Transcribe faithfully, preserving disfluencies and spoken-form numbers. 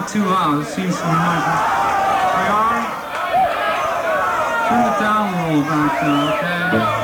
not too loud. It seems to be nice. We are. Turn it down a little back there, okay?